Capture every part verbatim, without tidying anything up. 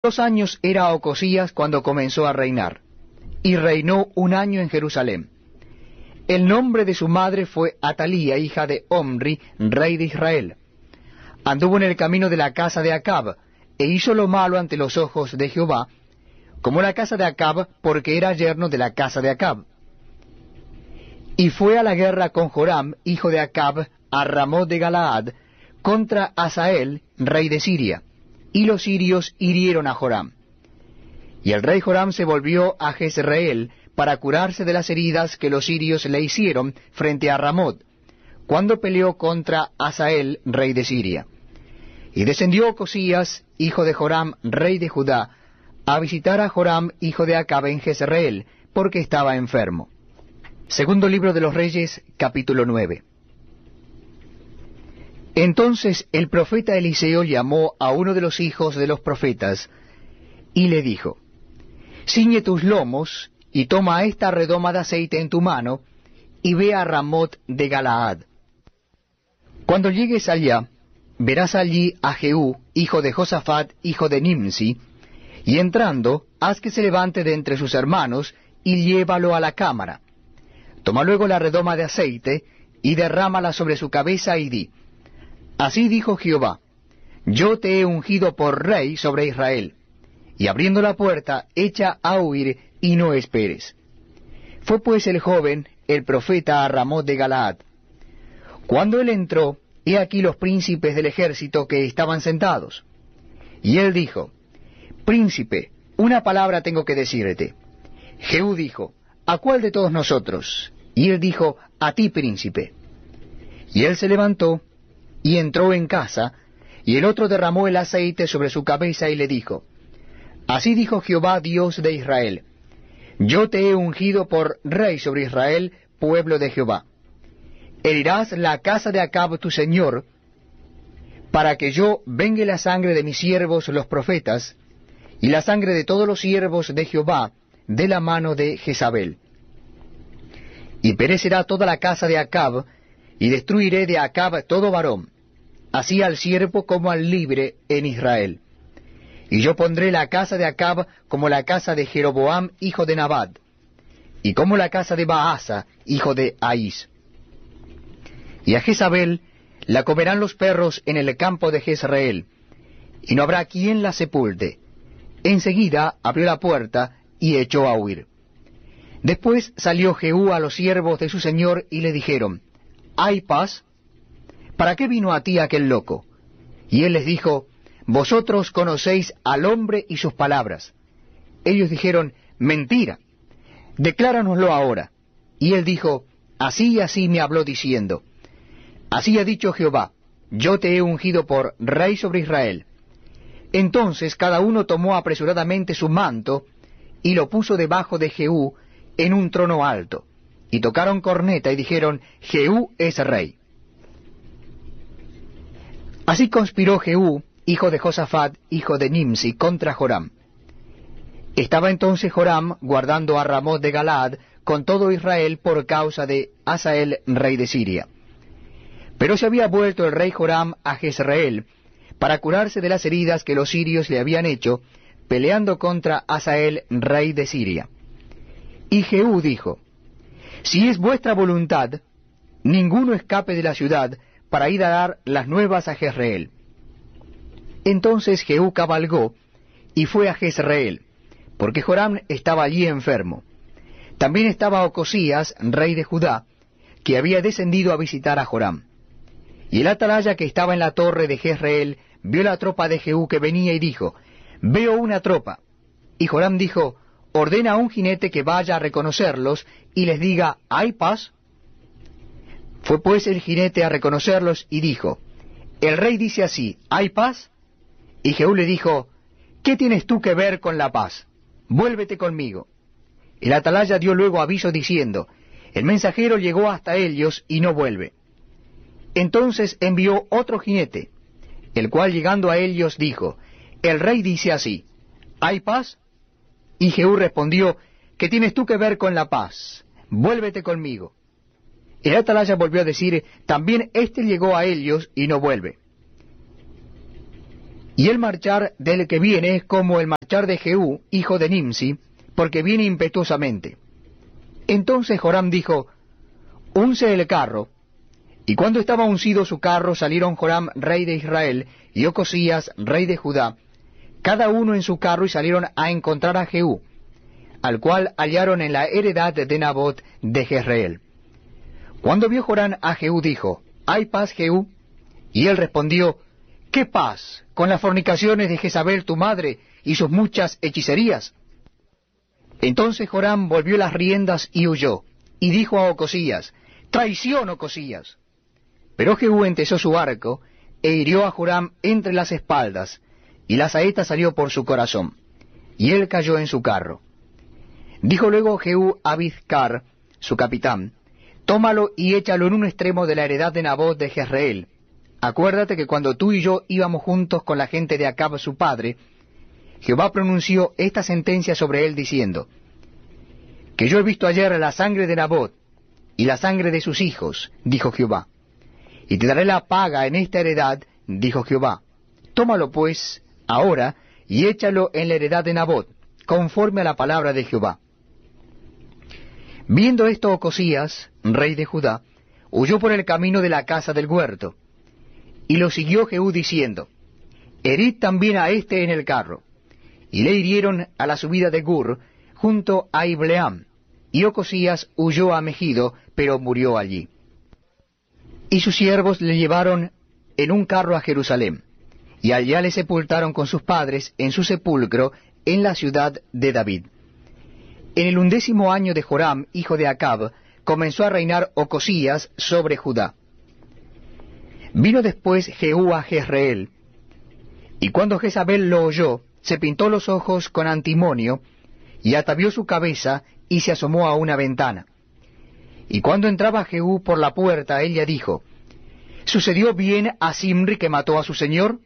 dos años era Ocosías cuando comenzó a reinar, y reinó un año en Jerusalén. El nombre de su madre fue Atalía, hija de Omri, rey de Israel. Anduvo en el camino de la casa de Acab, e hizo lo malo ante los ojos de Jehová, como la casa de Acab, porque era yerno de la casa de Acab. Y fue a la guerra con Joram, hijo de Acab, a Ramot de Galaad, contra Hazael, rey de Siria, y los sirios hirieron a Joram. Y el rey Joram se volvió a Jezreel para curarse de las heridas que los sirios le hicieron frente a Ramot, cuando peleó contra Hazael, rey de Siria. Y descendió Ocosías, hijo de Joram, rey de Judá, a visitar a Joram, hijo de Acab, en Jezreel, porque estaba enfermo. Segundo libro de los Reyes, capítulo nueve. Entonces el profeta Eliseo llamó a uno de los hijos de los profetas, y le dijo, ciñe tus lomos, y toma esta redoma de aceite en tu mano, y ve a Ramot de Galaad. Cuando llegues allá, verás allí a Jehú, hijo de Josafat, hijo de Nimsi, y entrando, haz que se levante de entre sus hermanos, y llévalo a la cámara. Toma luego la redoma de aceite, y derrámala sobre su cabeza, y di, así dijo Jehová, yo te he ungido por rey sobre Israel, y abriendo la puerta, echa a huir, y no esperes. Fue pues el joven, el profeta, a Ramot de Galaad. Cuando él entró, he aquí los príncipes del ejército que estaban sentados. Y él dijo, príncipe, una palabra tengo que decirte. Jehú dijo, ¿a cuál de todos nosotros? Y él dijo, a ti, príncipe. Y él se levantó, y entró en casa, y el otro derramó el aceite sobre su cabeza, y le dijo, así dijo Jehová, Dios de Israel, yo te he ungido por rey sobre Israel, pueblo de Jehová. Herirás la casa de Acab tu señor, para que yo vengue la sangre de mis siervos los profetas, y la sangre de todos los siervos de Jehová, de la mano de Jezabel. Y perecerá toda la casa de Acab, y destruiré de Acab todo varón, así al siervo como al libre en Israel. Y yo pondré la casa de Acab como la casa de Jeroboam, hijo de Nabat, y como la casa de Baasa, hijo de Ahís. Y a Jezabel la comerán los perros en el campo de Jezreel, y no habrá quien la sepulte. Enseguida abrió la puerta y echó a huir. Después salió Jehú a los siervos de su señor y le dijeron, ¿hay paz? ¿Para qué vino a ti aquel loco? Y él les dijo, vosotros conocéis al hombre y sus palabras. Ellos dijeron, mentira, decláranoslo ahora. Y él dijo, así y así me habló diciendo, así ha dicho Jehová, yo te he ungido por rey sobre Israel. Entonces cada uno tomó apresuradamente su manto, y lo puso debajo de Jehú en un trono alto, y tocaron corneta y dijeron, Jehú es rey. Así conspiró Jehú, hijo de Josafat, hijo de Nimsi, contra Joram. Estaba entonces Joram guardando a Ramot de Galaad con todo Israel por causa de Hazael, rey de Siria. Pero se había vuelto el rey Joram a Jezreel para curarse de las heridas que los sirios le habían hecho, peleando contra Hazael, rey de Siria. Y Jehú dijo, si es vuestra voluntad, ninguno escape de la ciudad para ir a dar las nuevas a Jezreel. Entonces Jehú cabalgó y fue a Jezreel, porque Joram estaba allí enfermo. También estaba Ocosías, rey de Judá, que había descendido a visitar a Joram. Y el atalaya que estaba en la torre de Jezreel vio la tropa de Jehú que venía y dijo, veo una tropa. Y Joram dijo, ordena a un jinete que vaya a reconocerlos y les diga, ¿hay paz? Fue pues el jinete a reconocerlos y dijo, el rey dice así, ¿hay paz? Y Jehú le dijo, ¿qué tienes tú que ver con la paz? Vuélvete conmigo. El atalaya dio luego aviso diciendo, el mensajero llegó hasta ellos y no vuelve. Entonces envió otro jinete, el cual llegando a ellos dijo, el rey dice así, ¿hay paz? Y Jehú respondió, ¿qué tienes tú que ver con la paz? Vuélvete conmigo. El atalaya volvió a decir, también éste llegó a ellos y no vuelve. Y el marchar del que viene es como el marchar de Jehú, hijo de Nimsi, porque viene impetuosamente. Entonces Joram dijo, unce el carro. Y cuando estaba uncido su carro, salieron Joram, rey de Israel, y Ocosías, rey de Judá, cada uno en su carro, y salieron a encontrar a Jehú, al cual hallaron en la heredad de Nabot de Jezreel. Cuando vio Joram a Jehú, dijo, ¿hay paz, Jehú? Y él respondió, ¿qué paz con las fornicaciones de Jezabel tu madre y sus muchas hechicerías? Entonces Joram volvió las riendas y huyó, y dijo a Ocosías, traición, Ocosías. Pero Jehú entesó su arco, e hirió a Joram entre las espaldas, y la saeta salió por su corazón, y él cayó en su carro. Dijo luego Jehú a Bidkar, su capitán, tómalo y échalo en un extremo de la heredad de Nabot de Jezreel. Acuérdate que cuando tú y yo íbamos juntos con la gente de Acab su padre, Jehová pronunció esta sentencia sobre él diciendo, que yo he visto ayer la sangre de Nabot y la sangre de sus hijos, dijo Jehová, y te daré la paga en esta heredad, dijo Jehová. Tómalo pues ahora y échalo en la heredad de Nabot, conforme a la palabra de Jehová. Viendo esto Ocosías, rey de Judá, huyó por el camino de la casa del huerto, y lo siguió Jehú diciendo, herid también a éste en el carro. Y le hirieron a la subida de Gur, junto a Ibleam, y Ocosías huyó a Megido, pero murió allí. Y sus siervos le llevaron en un carro a Jerusalén, y allá le sepultaron con sus padres en su sepulcro en la ciudad de David. En el undécimo año de Joram, hijo de Acab, comenzó a reinar Ocosías sobre Judá. Vino después Jehú a Jezreel, y cuando Jezabel lo oyó, se pintó los ojos con antimonio, y atavió su cabeza, y se asomó a una ventana. Y cuando entraba Jehú por la puerta, ella dijo, ¿sucedió bien a Zimri que mató a su señor?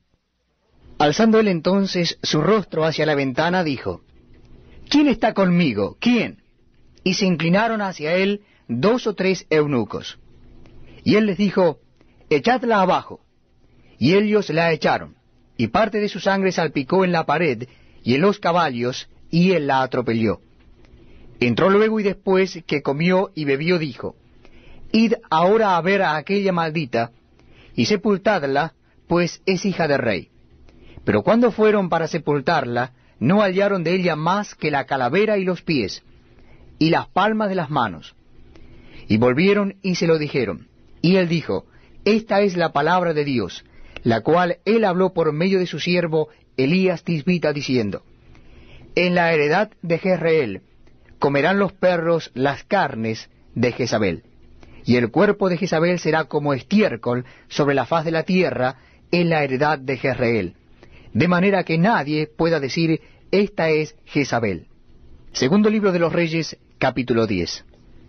Alzando él entonces su rostro hacia la ventana, dijo, ¿quién está conmigo? ¿Quién? Y se inclinaron hacia él dos o tres eunucos. Y él les dijo, echadla abajo. Y ellos la echaron, y parte de su sangre salpicó en la pared y en los caballos, y él la atropelló. Entró luego y después que comió y bebió dijo, id ahora a ver a aquella maldita, y sepultadla, pues es hija de rey. Pero cuando fueron para sepultarla, no hallaron de ella más que la calavera y los pies, y las palmas de las manos. Y volvieron y se lo dijeron. Y él dijo, esta es la palabra de Dios, la cual él habló por medio de su siervo Elías Tisbita, diciendo, en la heredad de Jezreel comerán los perros las carnes de Jezabel, y el cuerpo de Jezabel será como estiércol sobre la faz de la tierra en la heredad de Jezreel, de manera que nadie pueda decir, esta es Jezabel. Segundo libro de los Reyes, capítulo diez.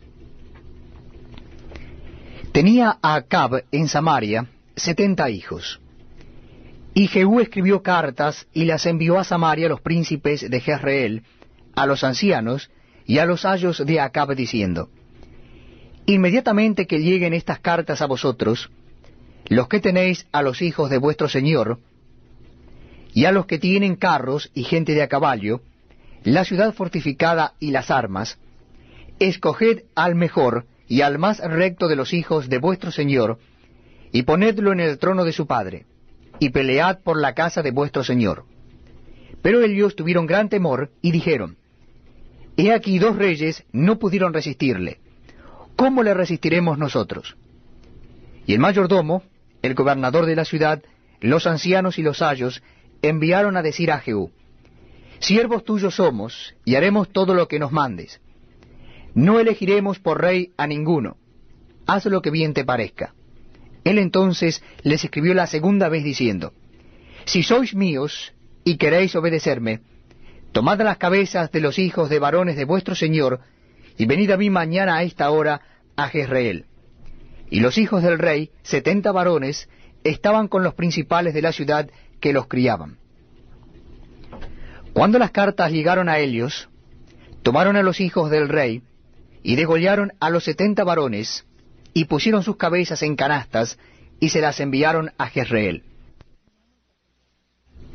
Tenía a Acab en Samaria setenta hijos. Y Jehú escribió cartas y las envió a Samaria a los príncipes de Jezreel, a los ancianos y a los ayos de Acab, diciendo, inmediatamente que lleguen estas cartas a vosotros, los que tenéis a los hijos de vuestro señor, y a los que tienen carros y gente de a caballo, la ciudad fortificada y las armas, escoged al mejor y al más recto de los hijos de vuestro señor, y ponedlo en el trono de su padre, y pelead por la casa de vuestro señor. Pero ellos tuvieron gran temor, y dijeron, he aquí dos reyes no pudieron resistirle, ¿cómo le resistiremos nosotros? Y el mayordomo, el gobernador de la ciudad, los ancianos y los ayos, enviaron a decir a Jehú, siervos tuyos somos, y haremos todo lo que nos mandes. No elegiremos por rey a ninguno, haz lo que bien te parezca. Él entonces les escribió la segunda vez diciendo, si sois míos y queréis obedecerme, tomad las cabezas de los hijos de varones de vuestro señor, y venid a mí mañana a esta hora a Jezreel. Y los hijos del rey, setenta varones, estaban con los principales de la ciudad que los criaban. Cuando las cartas llegaron a ellos, tomaron a los hijos del rey, y degollaron a los setenta varones, y pusieron sus cabezas en canastas, y se las enviaron a Jezreel.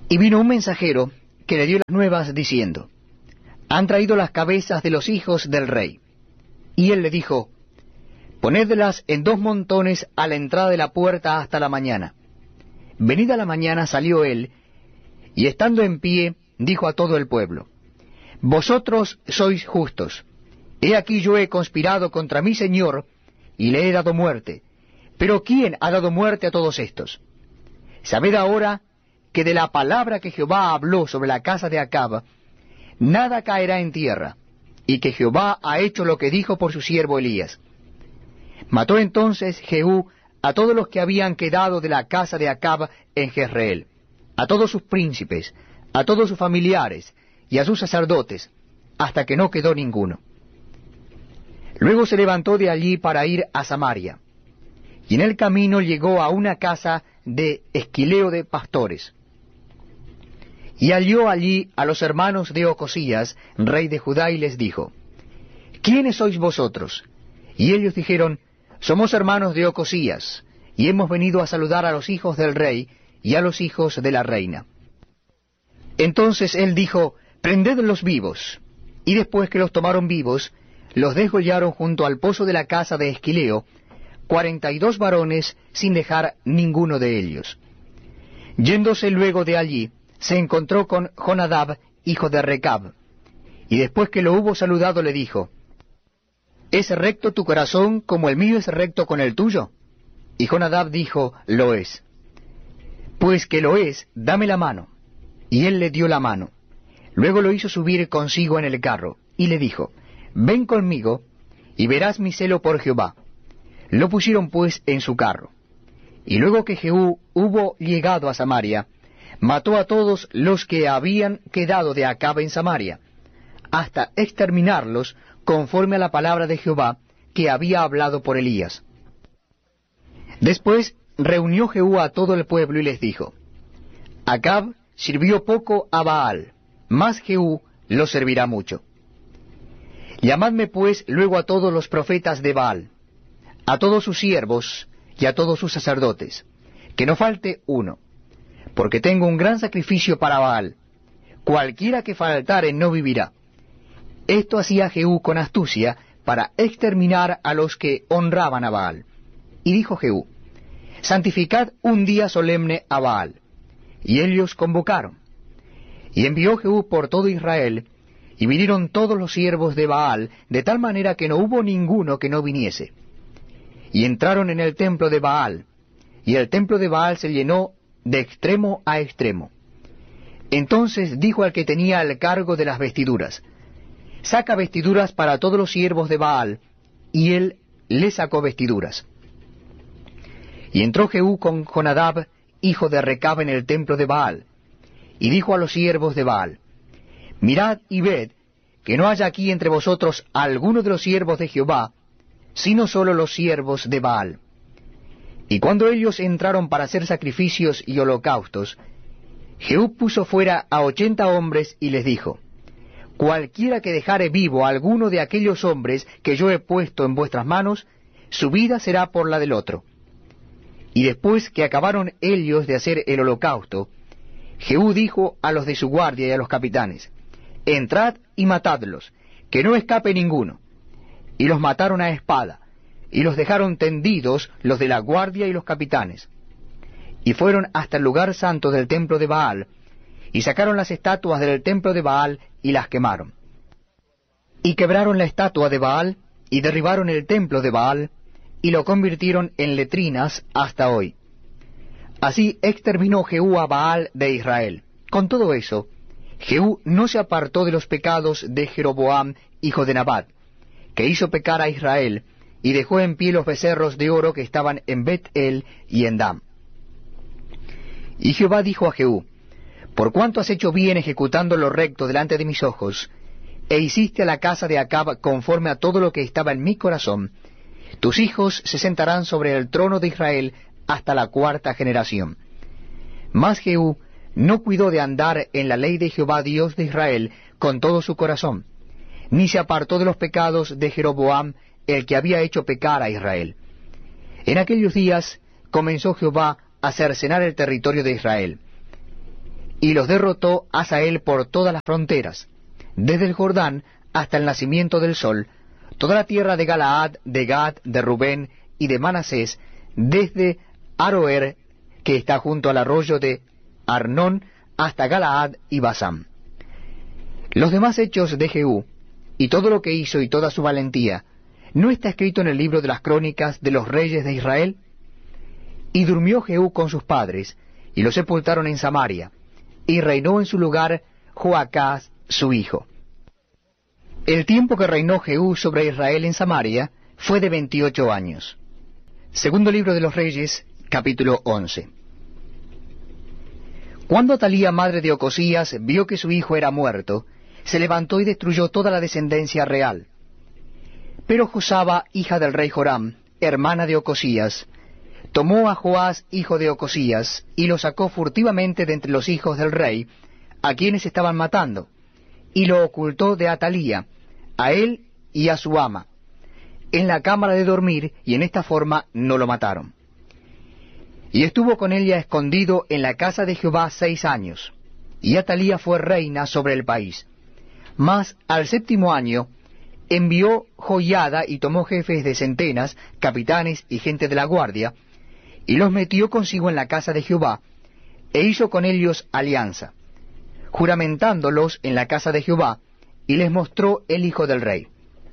Y vino un mensajero que le dio las nuevas diciendo, han traído las cabezas de los hijos del rey. Y él le dijo, ponedlas en dos montones a la entrada de la puerta hasta la mañana. Venida la mañana salió él, y estando en pie, dijo a todo el pueblo, vosotros sois justos. He aquí yo he conspirado contra mi señor, y le he dado muerte. Pero ¿quién ha dado muerte a todos estos? Sabed ahora que de la palabra que Jehová habló sobre la casa de Acab, nada caerá en tierra, y que Jehová ha hecho lo que dijo por su siervo Elías. Mató entonces Jehú a todos los que habían quedado de la casa de Acab en Jezreel, a todos sus príncipes, a todos sus familiares, y a sus sacerdotes, hasta que no quedó ninguno. Luego se levantó de allí para ir a Samaria, y en el camino llegó a una casa de esquileo de pastores, y halló allí a los hermanos de Ocosías, rey de Judá, y les dijo, ¿quiénes sois vosotros? Y ellos dijeron, somos hermanos de Ocosías, y hemos venido a saludar a los hijos del rey y a los hijos de la reina. Entonces él dijo, prendedlos vivos. Y después que los tomaron vivos, los desgollaron junto al pozo de la casa de Esquileo, cuarenta y dos varones, sin dejar ninguno de ellos. Yéndose luego de allí, se encontró con Jonadab, hijo de Recab, y después que lo hubo saludado le dijo, ¿es recto tu corazón como el mío es recto con el tuyo? Y Jonadab dijo, lo es. Pues que lo es, dame la mano. Y él le dio la mano. Luego lo hizo subir consigo en el carro, y le dijo, ven conmigo, y verás mi celo por Jehová. Lo pusieron pues en su carro. Y luego que Jehú hubo llegado a Samaria, mató a todos los que habían quedado de Acab en Samaria, hasta exterminarlos conforme a la palabra de Jehová que había hablado por Elías. Después reunió Jehú a todo el pueblo y les dijo, Acab sirvió poco a Baal, mas Jehú lo servirá mucho. Llamadme pues luego a todos los profetas de Baal, a todos sus siervos y a todos sus sacerdotes, que no falte uno, porque tengo un gran sacrificio para Baal. Cualquiera que faltare no vivirá. Esto hacía Jehú con astucia para exterminar a los que honraban a Baal. Y dijo Jehú, santificad un día solemne a Baal. Y ellos convocaron. Y envió Jehú por todo Israel, y vinieron todos los siervos de Baal, de tal manera que no hubo ninguno que no viniese. Y entraron en el templo de Baal, y el templo de Baal se llenó de extremo a extremo. Entonces dijo al que tenía el cargo de las vestiduras, saca vestiduras para todos los siervos de Baal, y él le sacó vestiduras. Y entró Jehú con Jonadab, hijo de Recab, en el templo de Baal, y dijo a los siervos de Baal, mirad y ved, que no haya aquí entre vosotros alguno de los siervos de Jehová, sino solo los siervos de Baal. Y cuando ellos entraron para hacer sacrificios y holocaustos, Jehú puso fuera a ochenta hombres y les dijo, cualquiera que dejare vivo a alguno de aquellos hombres que yo he puesto en vuestras manos, su vida será por la del otro. Y después que acabaron ellos de hacer el holocausto, Jehú dijo a los de su guardia y a los capitanes, entrad y matadlos, que no escape ninguno. Y los mataron a espada, y los dejaron tendidos los de la guardia y los capitanes. Y fueron hasta el lugar santo del templo de Baal, y sacaron las estatuas del templo de Baal, y las quemaron. Y quebraron la estatua de Baal, y derribaron el templo de Baal, y lo convirtieron en letrinas hasta hoy. Así exterminó Jehú a Baal de Israel. Con todo eso, Jehú no se apartó de los pecados de Jeroboam, hijo de Nabat, que hizo pecar a Israel, y dejó en pie los becerros de oro que estaban en Bet-el y en Dan. Y Jehová dijo a Jehú, por cuanto has hecho bien ejecutando lo recto delante de mis ojos, e hiciste a la casa de Acab conforme a todo lo que estaba en mi corazón, tus hijos se sentarán sobre el trono de Israel hasta la cuarta generación. Mas Jehú no cuidó de andar en la ley de Jehová Dios de Israel con todo su corazón, ni se apartó de los pecados de Jeroboam, el que había hecho pecar a Israel. En aquellos días comenzó Jehová a cercenar el territorio de Israel. y los derrotó Hazael por todas las fronteras, desde el Jordán hasta el nacimiento del sol, toda la tierra de Galaad, de Gad, de Rubén y de Manasés, desde Aroer, que está junto al arroyo de Arnón, hasta Galaad y Basán. Los demás hechos de Jehú, y todo lo que hizo y toda su valentía, ¿no está escrito en el libro de las crónicas de los reyes de Israel? Y durmió Jehú con sus padres, y lo sepultaron en Samaria, y reinó en su lugar Joacás su hijo. El tiempo que reinó Jehú sobre Israel en Samaria fue de veintiocho años. Segundo libro de los Reyes, capítulo once. Cuando Atalía, madre de Ocosías, vio que su hijo era muerto, se levantó y destruyó toda la descendencia real. Pero Josaba, hija del rey Joram, hermana de Ocosías, tomó a Joás, hijo de Ocosías, y lo sacó furtivamente de entre los hijos del rey, a quienes estaban matando, y lo ocultó de Atalía, a él y a su ama, en la cámara de dormir, y en esta forma no lo mataron. Y estuvo con ella escondido en la casa de Jehová seis años, y Atalía fue reina sobre el país. Mas al séptimo año envió Joiada y tomó jefes de centenas, capitanes y gente de la guardia, y los metió consigo en la casa de Jehová, e hizo con ellos alianza, juramentándolos en la casa de Jehová, y les mostró el hijo del rey.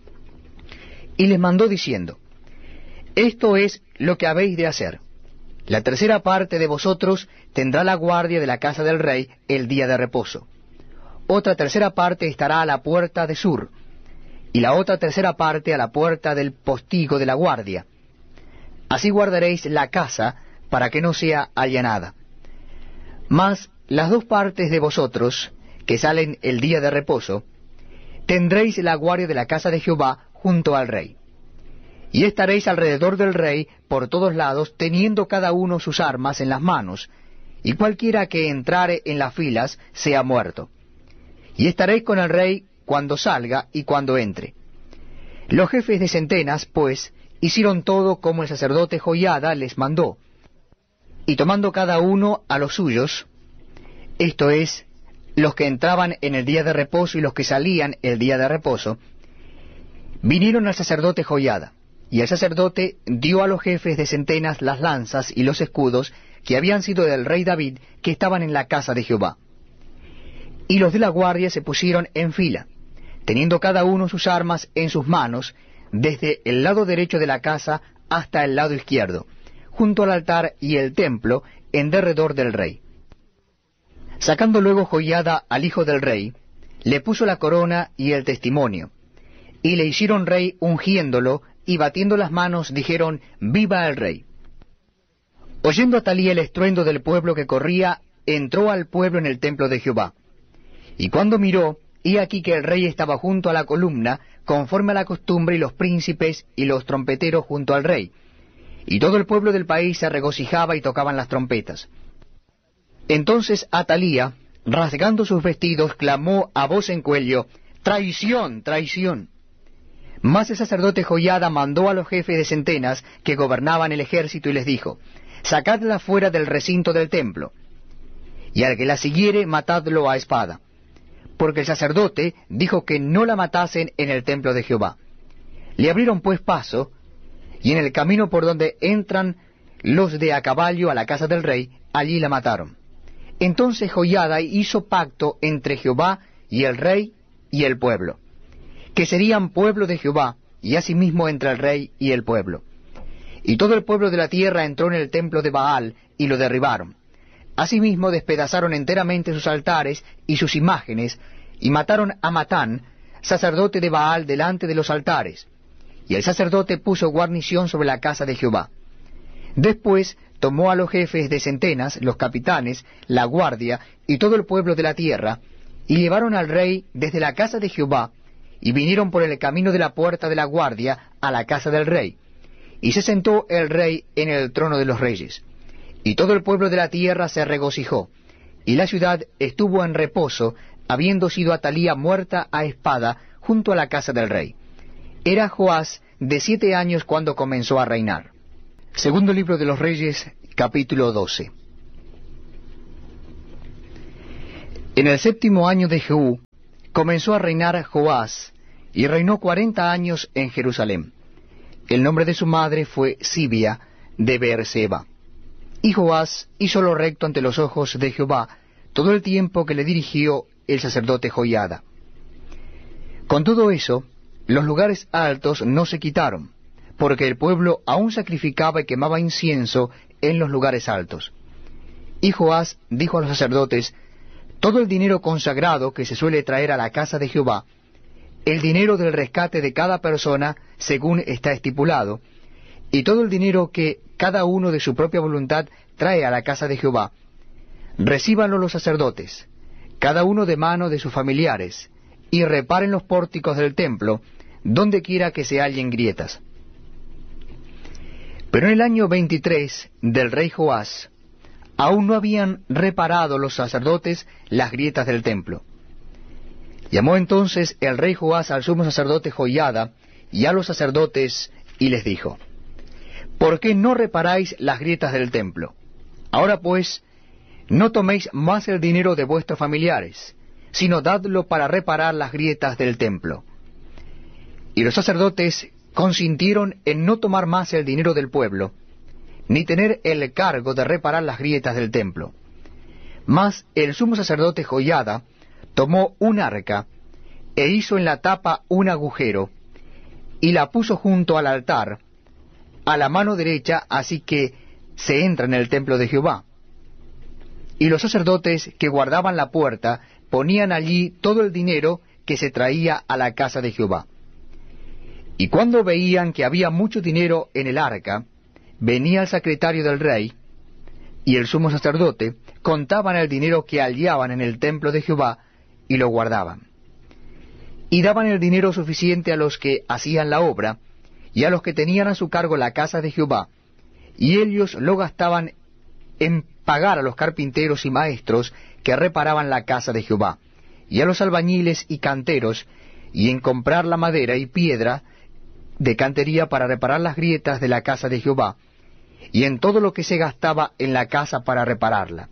Y les mandó diciendo, esto es lo que habéis de hacer. La tercera parte de vosotros tendrá la guardia de la casa del rey el día de reposo. Otra tercera parte estará a la puerta de sur, y la otra tercera parte a la puerta del postigo de la guardia. Así guardaréis la casa para que no sea allanada. Mas las dos partes de vosotros, que salen el día de reposo, tendréis la guardia de la casa de Jehová junto al rey. Y estaréis alrededor del rey por todos lados, teniendo cada uno sus armas en las manos, y cualquiera que entrare en las filas sea muerto. Y estaréis con el rey cuando salga y cuando entre. Los jefes de centenas, pues, hicieron todo como el sacerdote Joiada les mandó, y tomando cada uno a los suyos, esto es, los que entraban en el día de reposo y los que salían el día de reposo, vinieron al sacerdote Joiada, y el sacerdote dio a los jefes de centenas las lanzas y los escudos que habían sido del rey David, que estaban en la casa de Jehová. Y los de la guardia se pusieron en fila, teniendo cada uno sus armas en sus manos, desde el lado derecho de la casa hasta el lado izquierdo, junto al altar y el templo, en derredor del rey. Sacando luego Joiada al hijo del rey, le puso la corona y el testimonio, y le hicieron rey ungiéndolo, y batiendo las manos dijeron, ¡viva el rey! Oyendo Atalía el estruendo del pueblo que corría, entró al pueblo en el templo de Jehová. Y cuando miró, he aquí que el rey estaba junto a la columna, conforme a la costumbre, y los príncipes y los trompeteros junto al rey. Y todo el pueblo del país se regocijaba y tocaban las trompetas. Entonces Atalía, rasgando sus vestidos, clamó a voz en cuello, ¡traición, traición! Mas el sacerdote Joiada mandó a los jefes de centenas que gobernaban el ejército y les dijo, sacadla fuera del recinto del templo, y al que la siguiere matadlo a espada. Porque el sacerdote dijo que no la matasen en el templo de Jehová. Le abrieron pues paso, y en el camino por donde entran los de a caballo a la casa del rey, allí la mataron. Entonces Joiada hizo pacto entre Jehová y el rey y el pueblo, que serían pueblo de Jehová, y asimismo entre el rey y el pueblo. Y todo el pueblo de la tierra entró en el templo de Baal, y lo derribaron. Asimismo despedazaron enteramente sus altares y sus imágenes, y mataron a Matán, sacerdote de Baal, delante de los altares. Y el sacerdote puso guarnición sobre la casa de Jehová. Después tomó a los jefes de centenas, los capitanes, la guardia, y todo el pueblo de la tierra, y llevaron al rey desde la casa de Jehová, y vinieron por el camino de la puerta de la guardia a la casa del rey. Y se sentó el rey en el trono de los reyes. Y todo el pueblo de la tierra se regocijó, y la ciudad estuvo en reposo, habiendo sido Atalía muerta a espada junto a la casa del rey. Era Joás de siete años cuando comenzó a reinar. Segundo libro de los Reyes, capítulo doce. En el séptimo año de Jehú comenzó a reinar Joás, y reinó cuarenta años en Jerusalén. El nombre de su madre fue Sibia de Beerseba. Y Joás hizo lo recto ante los ojos de Jehová todo el tiempo que le dirigió el sacerdote Joiada. Con todo eso, los lugares altos no se quitaron, porque el pueblo aún sacrificaba y quemaba incienso en los lugares altos. Y Joás dijo a los sacerdotes: todo el dinero consagrado que se suele traer a la casa de Jehová, el dinero del rescate de cada persona según está estipulado, y todo el dinero que cada uno de su propia voluntad trae a la casa de Jehová, recíbanlo los sacerdotes, cada uno de mano de sus familiares, y reparen los pórticos del templo, donde quiera que se hallen grietas. Pero en el año veintitrés del rey Joás, aún no habían reparado los sacerdotes las grietas del templo. Llamó entonces el rey Joás al sumo sacerdote Joiada y a los sacerdotes, y les dijo: ¿por qué no reparáis las grietas del templo? Ahora pues, no toméis más el dinero de vuestros familiares, sino dadlo para reparar las grietas del templo. Y los sacerdotes consintieron en no tomar más el dinero del pueblo, ni tener el cargo de reparar las grietas del templo. Mas el sumo sacerdote Joiada tomó un arca, e hizo en la tapa un agujero, y la puso junto al altar, a la mano derecha, así que se entra en el templo de Jehová. Y los sacerdotes que guardaban la puerta ponían allí todo el dinero que se traía a la casa de Jehová. Y cuando veían que había mucho dinero en el arca, venía el secretario del rey y el sumo sacerdote, contaban el dinero que hallaban en el templo de Jehová, y lo guardaban. Y daban el dinero suficiente a los que hacían la obra, y a los que tenían a su cargo la casa de Jehová, y ellos lo gastaban en pagar a los carpinteros y maestros que reparaban la casa de Jehová, y a los albañiles y canteros, y en comprar la madera y piedra de cantería para reparar las grietas de la casa de Jehová, y en todo lo que se gastaba en la casa para repararla.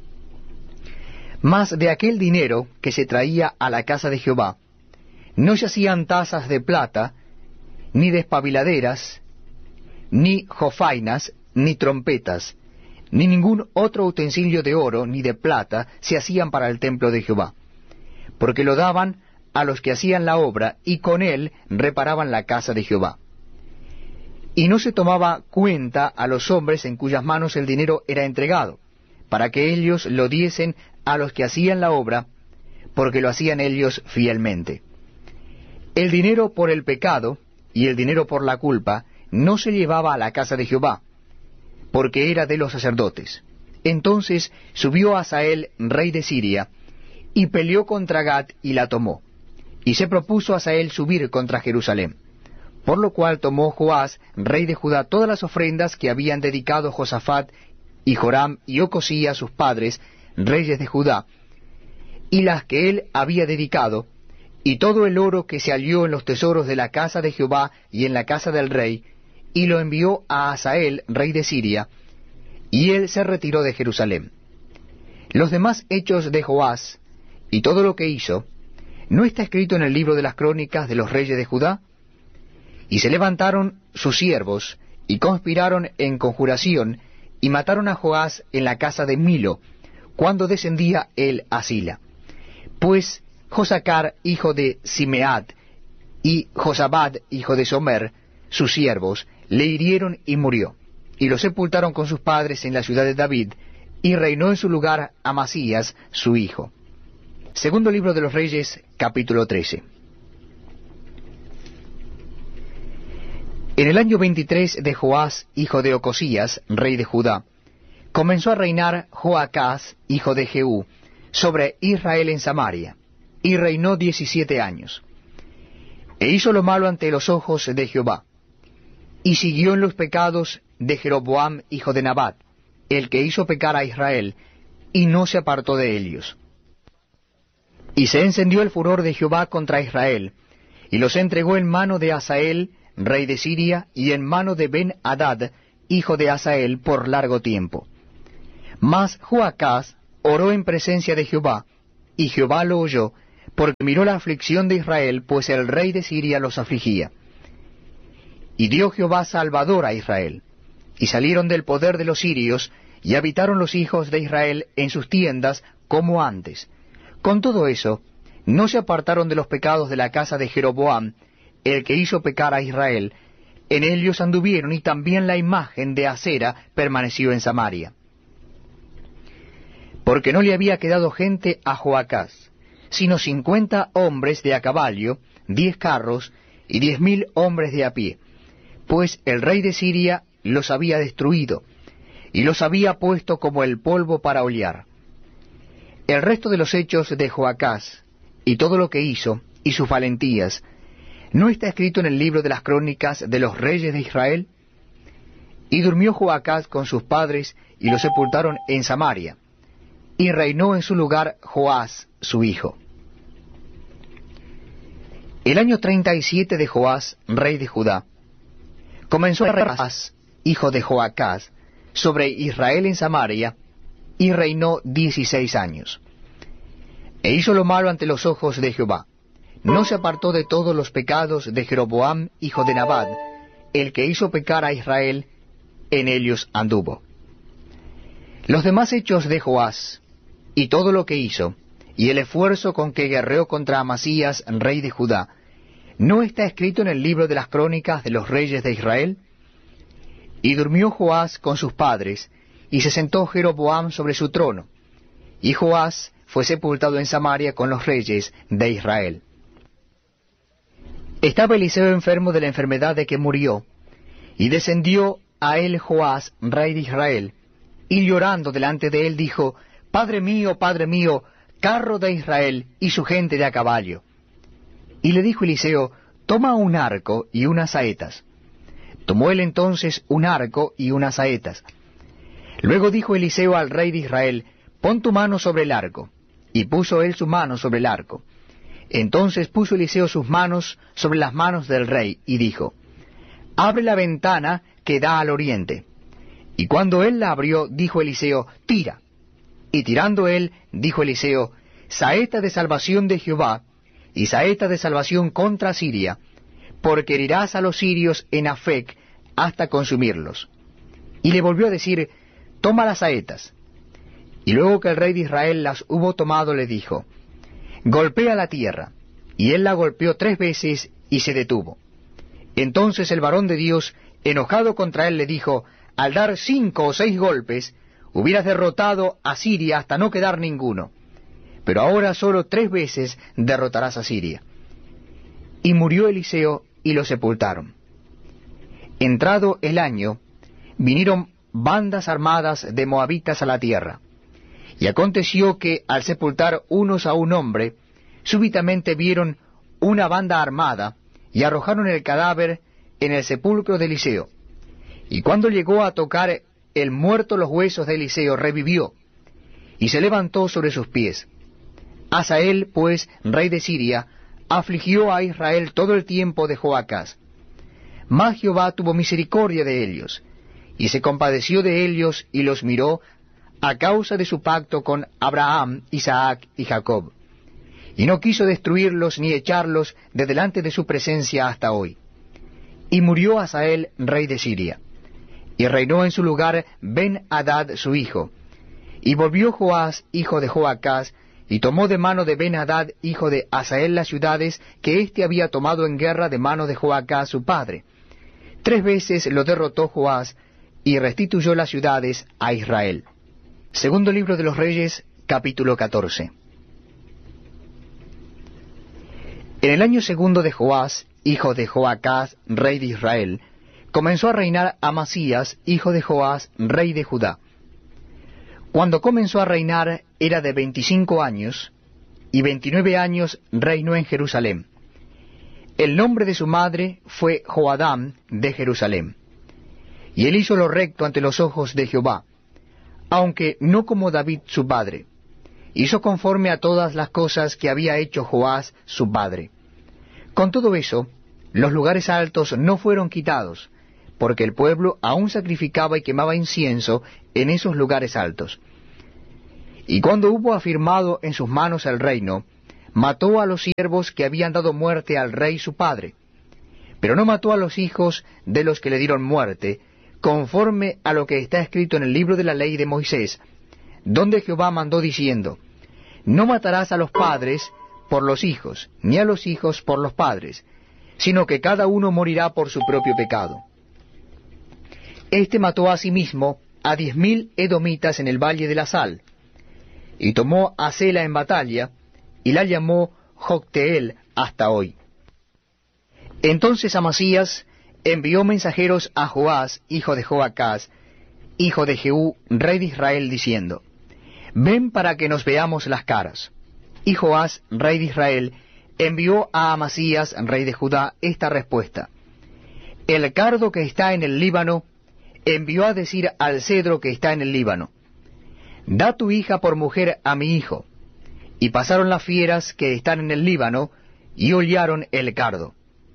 Mas de aquel dinero que se traía a la casa de Jehová, no se hacían tazas de plata, ni despabiladeras, ni jofainas, ni trompetas, ni ningún otro utensilio de oro ni de plata se hacían para el templo de Jehová, porque lo daban a los que hacían la obra, y con él reparaban la casa de Jehová. Y no se tomaba cuenta a los hombres en cuyas manos el dinero era entregado, para que ellos lo diesen a los que hacían la obra, porque lo hacían ellos fielmente. El dinero por el pecado y el dinero por la culpa no se llevaba a la casa de Jehová, porque era de los sacerdotes. Entonces subió Hazael, rey de Siria, y peleó contra Gat y la tomó. Y se propuso Hazael subir contra Jerusalén. Por lo cual tomó Joás, rey de Judá, todas las ofrendas que habían dedicado Josafat y Joram y Ocosías sus padres, reyes de Judá, y las que él había dedicado, y todo el oro que se halló en los tesoros de la casa de Jehová y en la casa del rey, y lo envió a Hazael, rey de Siria, y él se retiró de Jerusalén. Los demás hechos de Joás, y todo lo que hizo, ¿no está escrito en el libro de las crónicas de los reyes de Judá? Y se levantaron sus siervos, y conspiraron en conjuración, y mataron a Joás en la casa de Milo, cuando descendía él a Sila. Pues Josacar, hijo de Simeat, y Josabad, hijo de Somer, sus siervos, le hirieron y murió, y lo sepultaron con sus padres en la ciudad de David, y reinó en su lugar Amasías, su hijo. Segundo libro de los Reyes, capítulo trece. En el año veintitrés de Joás, hijo de Ocosías, rey de Judá, comenzó a reinar Joacás, hijo de Jehú, sobre Israel en Samaria, y reinó diecisiete años. E hizo lo malo ante los ojos de Jehová, y siguió en los pecados de Jeroboam, hijo de Nabat, el que hizo pecar a Israel, y no se apartó de ellos. Y se encendió el furor de Jehová contra Israel, y los entregó en mano de Hazael, rey de Siria, y en mano de Ben-Hadad, hijo de Hazael, por largo tiempo. Mas Joacás oró en presencia de Jehová, y Jehová lo oyó, porque miró la aflicción de Israel, pues el rey de Siria los afligía. Y dio Jehová salvador a Israel, y salieron del poder de los sirios, y habitaron los hijos de Israel en sus tiendas como antes. Con todo eso, no se apartaron de los pecados de la casa de Jeroboam, el que hizo pecar a Israel. En ellos anduvieron, y también la imagen de Acera permaneció en Samaria. Porque no le había quedado gente a Joacás, sino cincuenta hombres de a caballo, diez carros, y diez mil hombres de a pie, pues el rey de Siria los había destruido, y los había puesto como el polvo para hollar. El resto de los hechos de Joacás, y todo lo que hizo, y sus valentías, ¿no está escrito en el libro de las crónicas de los reyes de Israel? Y durmió Joacás con sus padres, y los sepultaron en Samaria, y reinó en su lugar Joás, su hijo. El año treinta y siete de Joás, rey de Judá, comenzó a reinar Joás, hijo de Joacás, sobre Israel en Samaria, y reinó dieciséis años. E hizo lo malo ante los ojos de Jehová. No se apartó de todos los pecados de Jeroboam, hijo de Nabat, el que hizo pecar a Israel, en ellos anduvo. Los demás hechos de Joás, y todo lo que hizo, y el esfuerzo con que guerreó contra Amasías, rey de Judá, ¿no está escrito en el libro de las crónicas de los reyes de Israel? Y durmió Joás con sus padres, y se sentó Jeroboam sobre su trono, y Joás fue sepultado en Samaria con los reyes de Israel. Estaba Eliseo enfermo de la enfermedad de que murió, y descendió a él Joás, rey de Israel, y llorando delante de él dijo, Padre mío, Padre mío, carro de Israel y su gente de a caballo. Y le dijo Eliseo, toma un arco y unas saetas. Tomó él entonces un arco y unas saetas. Luego dijo Eliseo al rey de Israel, pon tu mano sobre el arco. Y puso él su mano sobre el arco. Entonces puso Eliseo sus manos sobre las manos del rey, y dijo, abre la ventana que da al oriente. Y cuando él la abrió, dijo Eliseo, tira. Y tirando él, dijo Eliseo, saeta de salvación de Jehová, y saeta de salvación contra Siria, porque herirás a los sirios en Afec hasta consumirlos. Y le volvió a decir, toma las saetas. Y luego que el rey de Israel las hubo tomado, le dijo, golpea la tierra. Y él la golpeó tres veces, y se detuvo. Entonces el varón de Dios, enojado contra él, le dijo, al dar cinco o seis golpes, hubieras derrotado a Siria hasta no quedar ninguno. Pero ahora solo tres veces derrotarás a Siria. Y murió Eliseo, y lo sepultaron. Entrado el año, vinieron bandas armadas de moabitas a la tierra. Y aconteció que, al sepultar unos a un hombre, súbitamente vieron una banda armada, y arrojaron el cadáver en el sepulcro de Eliseo. Y cuando llegó a tocar el muerto los huesos de Eliseo, revivió, y se levantó sobre sus pies. Hazael, pues, rey de Siria, afligió a Israel todo el tiempo de Joacás. Mas Jehová tuvo misericordia de ellos, y se compadeció de ellos, y los miró, a causa de su pacto con Abraham, Isaac y Jacob. Y no quiso destruirlos ni echarlos de delante de su presencia hasta hoy. Y murió Hazael, rey de Siria. Y reinó en su lugar Ben-Hadad su hijo. Y volvió Joás, hijo de Joacás, y tomó de mano de Ben-Hadad, hijo de Hazael, las ciudades que éste había tomado en guerra de mano de Joacás su padre. Tres veces lo derrotó Joás, y restituyó las ciudades a Israel. Segundo libro de los Reyes, capítulo catorce. En el año segundo de Joás, hijo de Joacás, rey de Israel, comenzó a reinar Amasías, hijo de Joás, rey de Judá. Cuando comenzó a reinar era de veinticinco años, y veintinueve años reinó en Jerusalén. El nombre de su madre fue Joadam de Jerusalén. Y él hizo lo recto ante los ojos de Jehová, aunque no como David su padre. Hizo conforme a todas las cosas que había hecho Joás su padre. Con todo eso, los lugares altos no fueron quitados, porque el pueblo aún sacrificaba y quemaba incienso en esos lugares altos. Y cuando hubo afirmado en sus manos el reino, mató a los siervos que habían dado muerte al rey su padre, pero no mató a los hijos de los que le dieron muerte, conforme a lo que está escrito en el libro de la ley de Moisés, donde Jehová mandó diciendo, no matarás a los padres por los hijos, ni a los hijos por los padres, sino que cada uno morirá por su propio pecado. Este mató asimismo a diez mil edomitas en el valle de la Sal, y tomó a Sela en batalla, y la llamó Jocteel hasta hoy. Entonces Amasías envió mensajeros a Joás, hijo de Joacás, hijo de Jehú, rey de Israel, diciendo, ven para que nos veamos las caras. Y Joás, rey de Israel, envió a Amasías, rey de Judá, esta respuesta. El cardo que está en el Líbano envió a decir al cedro que está en el Líbano, da tu hija por mujer a mi hijo. Y pasaron las fieras que están en el Líbano, y hollaron el cardo.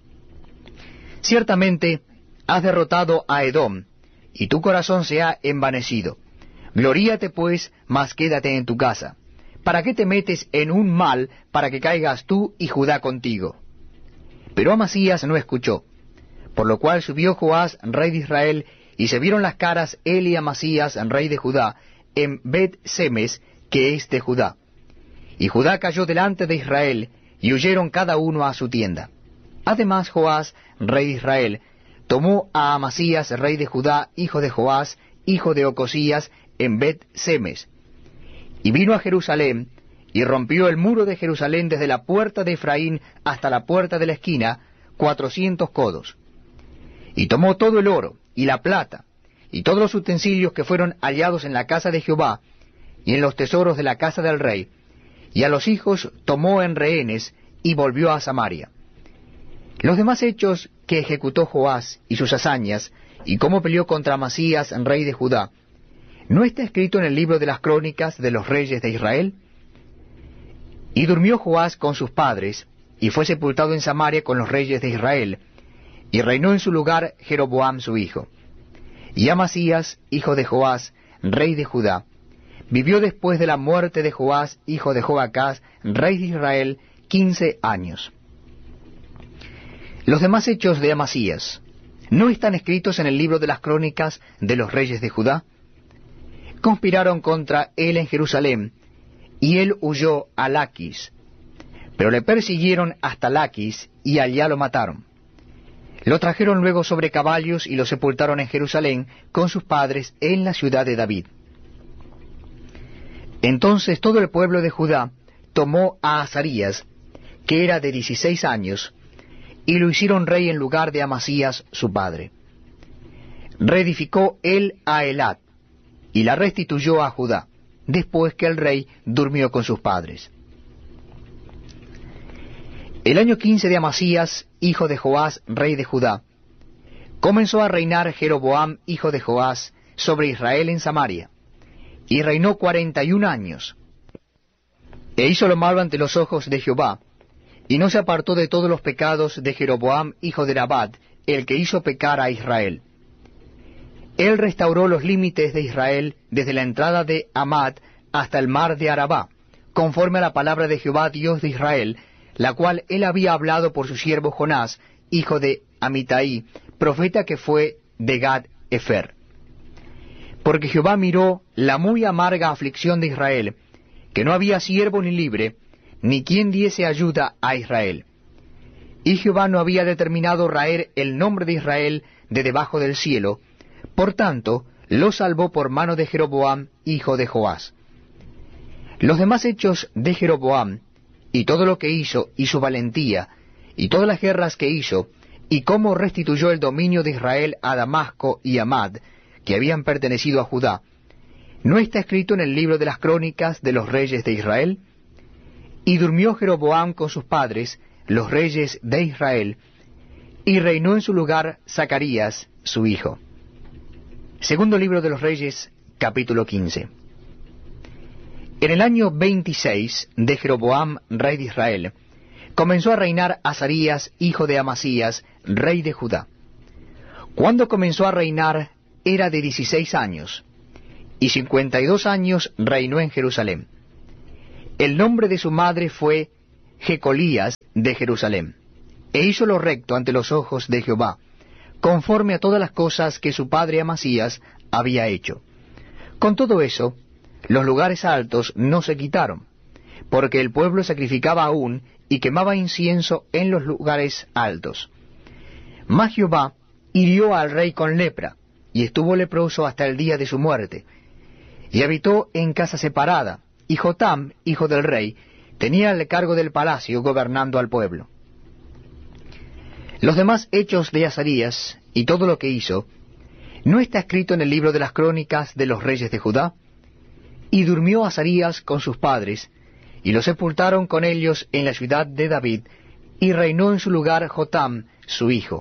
Ciertamente has derrotado a Edom, y tu corazón se ha envanecido. Gloríate pues, mas quédate en tu casa. ¿Para qué te metes en un mal para que caigas tú y Judá contigo? Pero Amasías no escuchó, por lo cual subió Joás, rey de Israel, y se vieron las caras él y Amasías, rey de Judá, en Bet-Semes, que es de Judá. Y Judá cayó delante de Israel, y huyeron cada uno a su tienda. Además Joás, rey de Israel, tomó a Amasías, rey de Judá, hijo de Joás, hijo de Ocosías, en Bet-Semes, y vino a Jerusalén, y rompió el muro de Jerusalén desde la puerta de Efraín hasta la puerta de la esquina, cuatrocientos codos. Y tomó todo el oro, y la plata, y todos los utensilios que fueron hallados en la casa de Jehová, y en los tesoros de la casa del rey, y a los hijos tomó en rehenes, y volvió a Samaria. Los demás hechos que ejecutó Joás, y sus hazañas, y cómo peleó contra Amasías, rey de Judá, ¿no está escrito en el libro de las crónicas de los reyes de Israel? Y durmió Joás con sus padres, y fue sepultado en Samaria con los reyes de Israel, y reinó en su lugar Jeroboam su hijo. Y Amasías, hijo de Joás, rey de Judá, vivió después de la muerte de Joás, hijo de Joacás, rey de Israel, quince años. Los demás hechos de Amasías, ¿no están escritos en el libro de las crónicas de los reyes de Judá? Conspiraron contra él en Jerusalén, y él huyó a Laquis, pero le persiguieron hasta Laquis, y allá lo mataron. Lo trajeron luego sobre caballos, y lo sepultaron en Jerusalén con sus padres en la ciudad de David. Entonces todo el pueblo de Judá tomó a Azarías, que era de dieciséis años, y lo hicieron rey en lugar de Amasías su padre. Reedificó él a Elat, y la restituyó a Judá, después que el rey durmió con sus padres. El año quince de Amasías, hijo de Joás, rey de Judá, comenzó a reinar Jeroboam, hijo de Joás, sobre Israel en Samaria, y reinó cuarenta y un años. E hizo lo malo ante los ojos de Jehová, y no se apartó de todos los pecados de Jeroboam, hijo de Nabat, el que hizo pecar a Israel. Él restauró los límites de Israel desde la entrada de Amat hasta el mar de Arabá, conforme a la palabra de Jehová Dios de Israel, la cual él había hablado por su siervo Jonás, hijo de Amitai, profeta que fue de Gad-Efer. Porque Jehová miró la muy amarga aflicción de Israel, que no había siervo ni libre, ni quien diese ayuda a Israel. Y Jehová no había determinado raer el nombre de Israel de debajo del cielo, por tanto, lo salvó por mano de Jeroboam, hijo de Joás. Los demás hechos de Jeroboam, y todo lo que hizo, y su valentía, y todas las guerras que hizo, y cómo restituyó el dominio de Israel a Damasco y a Mad, que habían pertenecido a Judá, ¿no está escrito en el libro de las crónicas de los reyes de Israel? Y durmió Jeroboam con sus padres, los reyes de Israel, y reinó en su lugar Zacarías, su hijo. Segundo libro de los Reyes, capítulo quince. En el año veintiséis de Jeroboam, rey de Israel, comenzó a reinar Azarías, hijo de Amasías, rey de Judá. Cuando comenzó a reinar, era de dieciséis años, y cincuenta y dos años reinó en Jerusalén. El nombre de su madre fue Jecolías de Jerusalén, e hizo lo recto ante los ojos de Jehová, conforme a todas las cosas que su padre Amasías había hecho. Con todo eso, los lugares altos no se quitaron, porque el pueblo sacrificaba aún y quemaba incienso en los lugares altos. Mas Jehová hirió al rey con lepra, y estuvo leproso hasta el día de su muerte, y habitó en casa separada, y Jotam, hijo del rey, tenía el cargo del palacio gobernando al pueblo. Los demás hechos de Azarías y todo lo que hizo, ¿no está escrito en el libro de las crónicas de los reyes de Judá? Y durmió Azarías con sus padres, y lo sepultaron con ellos en la ciudad de David, y reinó en su lugar Jotam, su hijo.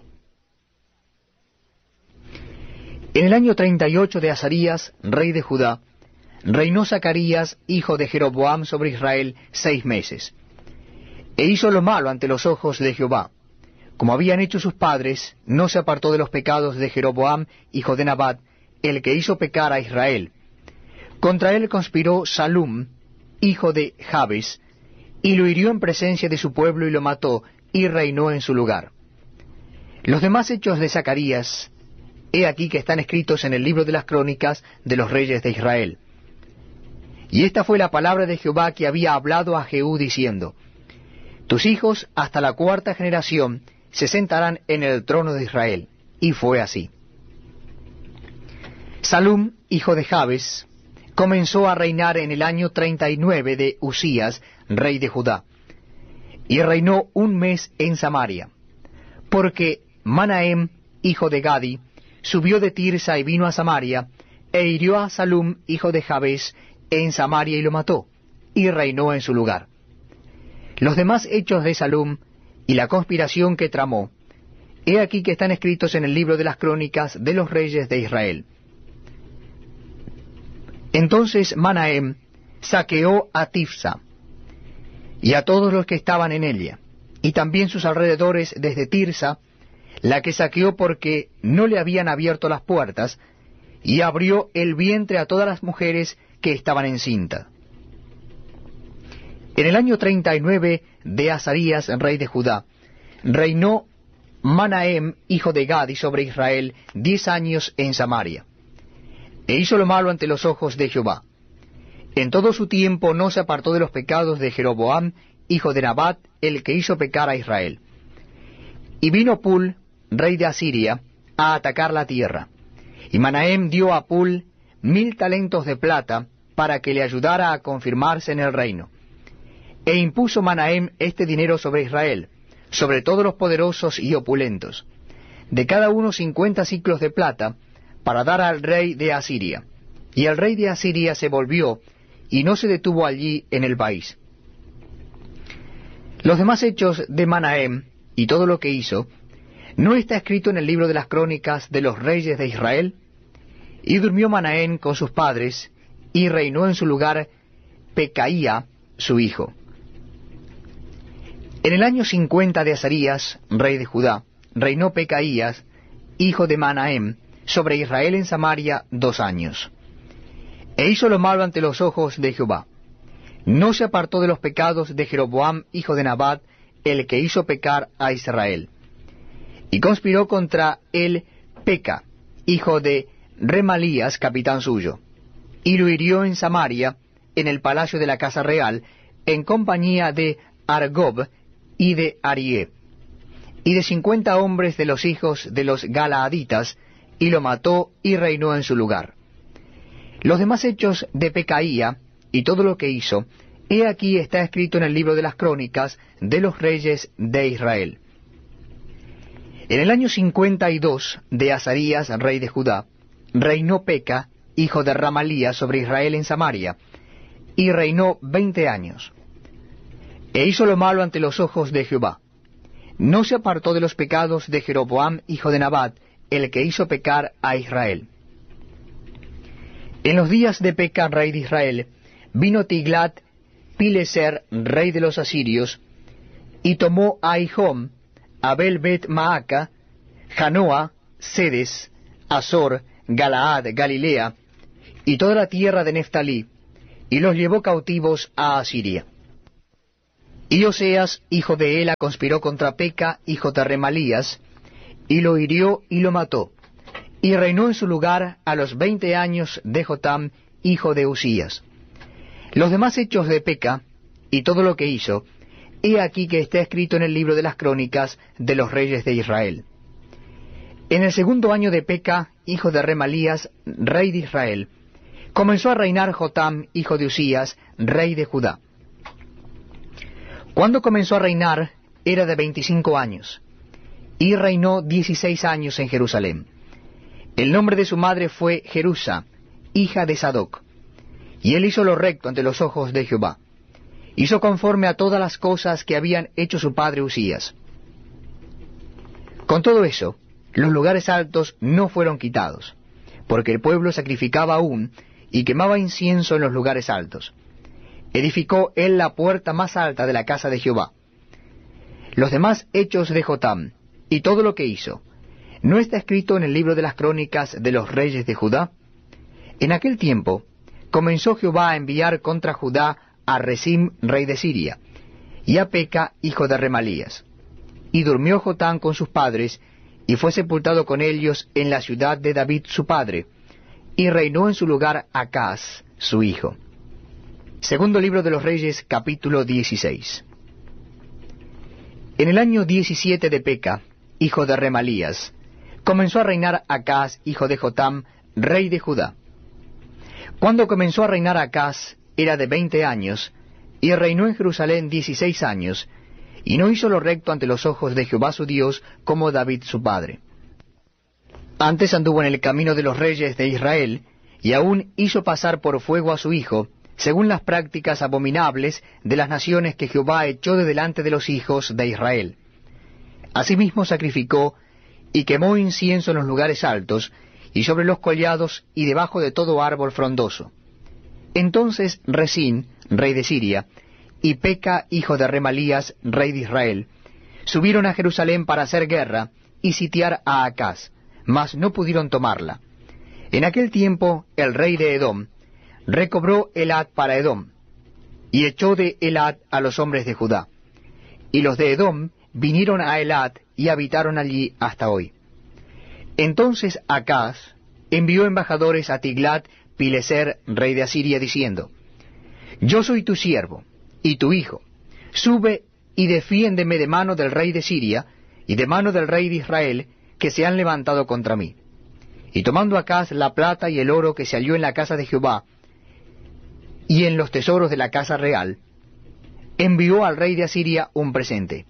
En el año treinta y ocho de Azarías, rey de Judá, reinó Zacarías, hijo de Jeroboam, sobre Israel seis meses. E hizo lo malo ante los ojos de Jehová. Como habían hecho sus padres, no se apartó de los pecados de Jeroboam, hijo de Nabat, el que hizo pecar a Israel. Contra él conspiró Salum, hijo de Jabes, y lo hirió en presencia de su pueblo y lo mató, y reinó en su lugar. Los demás hechos de Zacarías, he aquí que están escritos en el libro de las crónicas de los reyes de Israel. Y esta fue la palabra de Jehová que había hablado a Jehú diciendo: Tus hijos hasta la cuarta generación se sentarán en el trono de Israel. Y fue así. Salum, hijo de Jabes, comenzó a reinar en el año treinta y nueve de Usías, rey de Judá, y reinó un mes en Samaria, porque Manahem, hijo de Gadi, subió de Tirsa y vino a Samaria, e hirió a Salum, hijo de Jabes, en Samaria y lo mató, y reinó en su lugar. Los demás hechos de Salum y la conspiración que tramó, he aquí que están escritos en el libro de las crónicas de los reyes de Israel. Entonces Manahem saqueó a Tifsa, y a todos los que estaban en ella, y también sus alrededores desde Tirsa, la que saqueó porque no le habían abierto las puertas, y abrió el vientre a todas las mujeres que estaban encinta. En el año treinta y nueve de Azarías, rey de Judá, reinó Manahem, hijo de Gadi, sobre Israel diez años en Samaria, e hizo lo malo ante los ojos de Jehová. En todo su tiempo no se apartó de los pecados de Jeroboam, hijo de Nabat, el que hizo pecar a Israel. Y vino Pul, rey de Asiria, a atacar la tierra. Y Manahem dio a Pul mil talentos de plata para que le ayudara a confirmarse en el reino. E impuso Manahem este dinero sobre Israel, sobre todos los poderosos y opulentos, de cada uno cincuenta siclos de plata, para dar al rey de Asiria. Y el rey de Asiria se volvió, y no se detuvo allí en el país. Los demás hechos de Manahem, y todo lo que hizo, ¿no está escrito en el libro de las crónicas de los reyes de Israel? Y durmió Manahem con sus padres, y reinó en su lugar Pecaía, su hijo. En el año cincuenta de Azarías, rey de Judá, reinó Pecaías, hijo de Manahem, sobre Israel en Samaria dos años. E hizo lo malo ante los ojos de Jehová. No se apartó de los pecados de Jeroboam, hijo de Nabat, el que hizo pecar a Israel. Y conspiró contra él Peca, hijo de Remalías, capitán suyo, y lo hirió en Samaria, en el palacio de la casa real, en compañía de Argob y de Arié, y de cincuenta hombres de los hijos de los Galaaditas, y lo mató y reinó en su lugar. Los demás hechos de Pecaía y todo lo que hizo, he aquí está escrito en el libro de las crónicas de los reyes de Israel. En el año cincuenta y dos de Azarías, rey de Judá, reinó Peca, hijo de Ramalías, sobre Israel en Samaria, y reinó veinte años. E hizo lo malo ante los ojos de Jehová. No se apartó de los pecados de Jeroboam, hijo de Nabat, el que hizo pecar a Israel. En los días de Peca, rey de Israel, vino Tiglat Pileser, rey de los asirios, y tomó a Aijón, Abel Bet Maaca, Janoa, Sedes, Azor, Galaad, Galilea, y toda la tierra de Neftalí, y los llevó cautivos a Asiria. Y Oseas, hijo de Ela, conspiró contra Peca, hijo de Remalías, y lo hirió y lo mató, y reinó en su lugar a los veinte años de Jotam, hijo de Usías. Los demás hechos de Peca, y todo lo que hizo, he aquí que está escrito en el libro de las crónicas de los reyes de Israel. En el segundo año de Peca, hijo de Remalías, rey de Israel, comenzó a reinar Jotam, hijo de Usías, rey de Judá. Cuando comenzó a reinar, era de veinticinco años, y reinó dieciséis años en Jerusalén. El nombre de su madre fue Jerusa, hija de Sadoc. Y él hizo lo recto ante los ojos de Jehová. Hizo conforme a todas las cosas que habían hecho su padre Usías. Con todo eso, los lugares altos no fueron quitados, porque el pueblo sacrificaba aún y quemaba incienso en los lugares altos. Edificó él la puerta más alta de la casa de Jehová. Los demás hechos de Jotam, y todo lo que hizo, ¿no está escrito en el libro de las crónicas de los reyes de Judá? En aquel tiempo comenzó Jehová a enviar contra Judá a Rezim, rey de Siria, y a Peca, hijo de Remalías. Y durmió Jotam con sus padres, y fue sepultado con ellos en la ciudad de David su padre, y reinó en su lugar Acaz, su hijo. Segundo libro de los Reyes, capítulo dieciséis. En el año diecisiete de Peca, hijo de Remalías, comenzó a reinar Acaz, hijo de Jotam, rey de Judá. Cuando comenzó a reinar Acaz, era de veinte años, y reinó en Jerusalén dieciséis años, y no hizo lo recto ante los ojos de Jehová su Dios, como David su padre. Antes anduvo en el camino de los reyes de Israel, y aún hizo pasar por fuego a su hijo, según las prácticas abominables de las naciones que Jehová echó de delante de los hijos de Israel. Asimismo sacrificó y quemó incienso en los lugares altos, y sobre los collados, y debajo de todo árbol frondoso. Entonces Rezín, rey de Siria, y Peca, hijo de Remalías, rey de Israel, subieron a Jerusalén para hacer guerra y sitiar a Acaz, mas no pudieron tomarla. En aquel tiempo el rey de Edom recobró Elat para Edom, y echó de Elat a los hombres de Judá. Y los de Edom vinieron a Elat y habitaron allí hasta hoy. Entonces Acaz envió embajadores a Tiglat Pileser, rey de Asiria, diciendo: Yo soy tu siervo y tu hijo, sube y defiéndeme de mano del rey de Siria y de mano del rey de Israel, que se han levantado contra mí. Y tomando Acaz la plata y el oro que se halló en la casa de Jehová y en los tesoros de la casa real, envió al rey de Asiria un presente.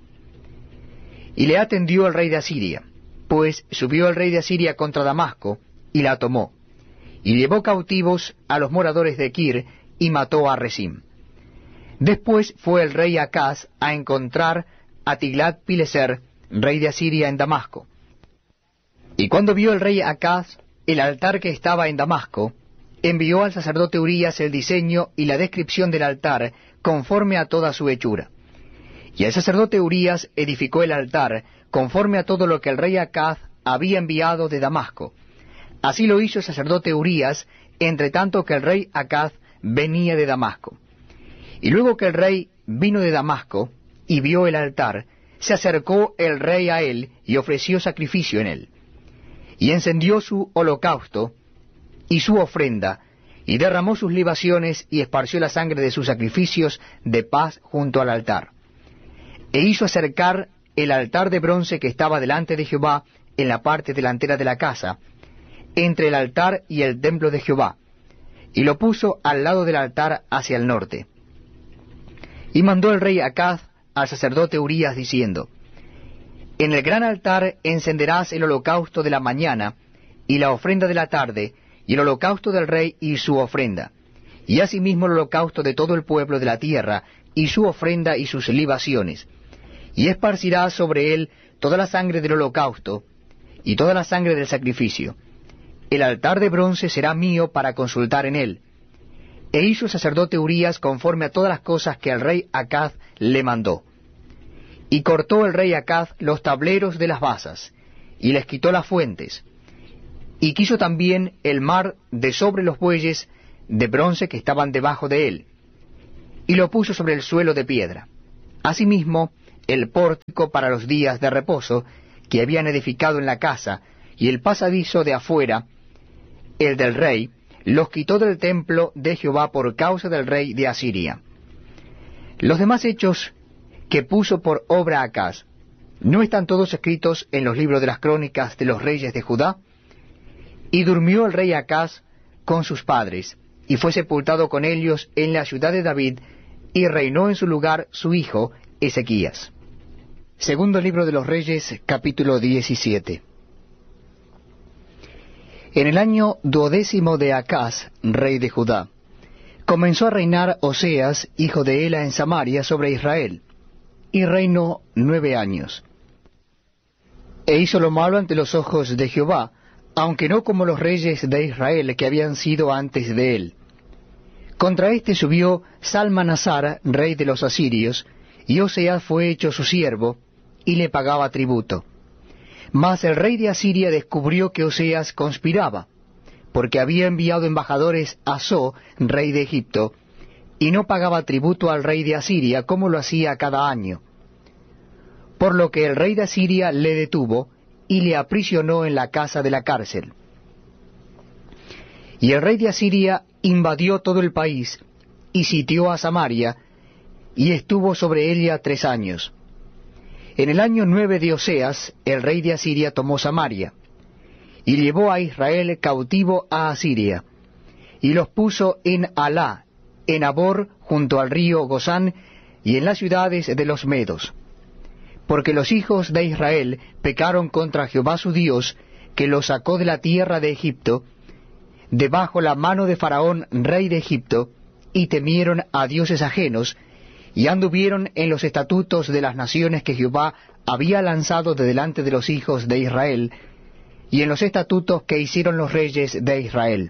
Y le atendió el rey de Asiria, pues subió el rey de Asiria contra Damasco, y la tomó, y llevó cautivos a los moradores de Kir, y mató a Rezim. Después fue el rey Acaz a encontrar a Tiglat Pileser, rey de Asiria, en Damasco. Y cuando vio el rey Acaz el altar que estaba en Damasco, envió al sacerdote Urías el diseño y la descripción del altar, conforme a toda su hechura. Y el sacerdote Urías edificó el altar, conforme a todo lo que el rey Acaz había enviado de Damasco. Así lo hizo el sacerdote Urías, entre tanto que el rey Acaz venía de Damasco. Y luego que el rey vino de Damasco, y vio el altar, se acercó el rey a él, y ofreció sacrificio en él. Y encendió su holocausto, y su ofrenda, y derramó sus libaciones, y esparció la sangre de sus sacrificios de paz junto al altar. E hizo acercar el altar de bronce que estaba delante de Jehová en la parte delantera de la casa, entre el altar y el templo de Jehová, y lo puso al lado del altar hacia el norte. Y mandó el rey Acaz al sacerdote Urías, diciendo: En el gran altar encenderás el holocausto de la mañana, y la ofrenda de la tarde, y el holocausto del rey y su ofrenda, y asimismo el holocausto de todo el pueblo de la tierra, y su ofrenda y sus libaciones. Y esparcirás sobre él toda la sangre del holocausto, y toda la sangre del sacrificio. El altar de bronce será mío para consultar en él. E hizo el sacerdote Urías conforme a todas las cosas que el rey Acaz le mandó. Y cortó el rey Acaz los tableros de las basas, y les quitó las fuentes, y quiso también el mar de sobre los bueyes de bronce que estaban debajo de él, y lo puso sobre el suelo de piedra. Asimismo, el pórtico para los días de reposo que habían edificado en la casa, y el pasadizo de afuera, el del rey, los quitó del templo de Jehová por causa del rey de Asiria. Los demás hechos que puso por obra Acaz, ¿no están todos escritos en los libros de las crónicas de los reyes de Judá? Y durmió el rey Acaz con sus padres, y fue sepultado con ellos en la ciudad de David, y reinó en su lugar su hijo Ezequías. Segundo libro de los Reyes, capítulo diecisiete. En el año duodécimo de Acaz, rey de Judá, comenzó a reinar Oseas, hijo de Ela, en Samaria, sobre Israel, y reinó nueve años. E hizo lo malo ante los ojos de Jehová, aunque no como los reyes de Israel que habían sido antes de él. Contra éste subió Salmanasar, rey de los asirios, y Oseas fue hecho su siervo, y le pagaba tributo. Mas el rey de Asiria descubrió que Oseas conspiraba, porque había enviado embajadores a So, rey de Egipto, y no pagaba tributo al rey de Asiria, como lo hacía cada año. Por lo que el rey de Asiria le detuvo, y le aprisionó en la casa de la cárcel. Y el rey de Asiria invadió todo el país, y sitió a Samaria, y estuvo sobre ella tres años. En el año nueve de Oseas, el rey de Asiria tomó Samaria, y llevó a Israel cautivo a Asiria, y los puso en Alá, en Abor, junto al río Gozán, y en las ciudades de los medos. Porque los hijos de Israel pecaron contra Jehová su Dios, que los sacó de la tierra de Egipto, debajo la mano de Faraón, rey de Egipto, y temieron a dioses ajenos, y anduvieron en los estatutos de las naciones que Jehová había lanzado de delante de los hijos de Israel, y en los estatutos que hicieron los reyes de Israel.